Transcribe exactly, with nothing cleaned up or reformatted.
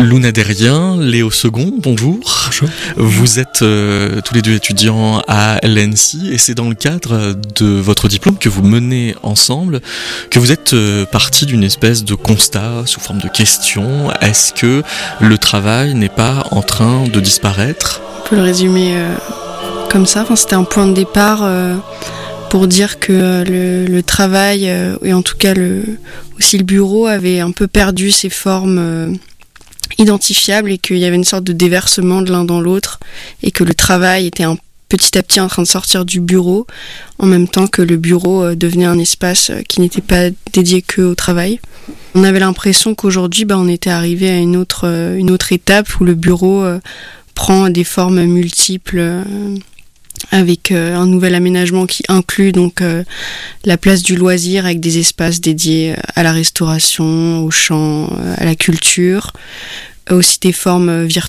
Luna Derrien, Léo Second, bonjour. Bonjour. Vous êtes euh, tous les deux étudiants à l'E N S I et c'est dans le cadre de votre diplôme que vous menez ensemble que vous êtes euh, partis d'une espèce de constat sous forme de question. Est-ce que le travail n'est pas en train de disparaître ? On peut le résumer euh, comme ça. Enfin, c'était un point de départ euh, pour dire que euh, le, le travail euh, et en tout cas le, aussi le bureau avait un peu perdu ses formes euh, identifiable et qu'il y avait une sorte de déversement de l'un dans l'autre et que le travail était un, petit à petit en train de sortir du bureau en même temps que le bureau euh, devenait un espace euh, qui n'était pas dédié que au travail. On avait l'impression qu'aujourd'hui bah, on était arrivé à une autre, euh, une autre étape où le bureau euh, prend des formes multiples euh, avec euh, un nouvel aménagement qui inclut donc euh, la place du loisir avec des espaces dédiés à la restauration, au chant, euh, à la culture, aussi des formes virtuelles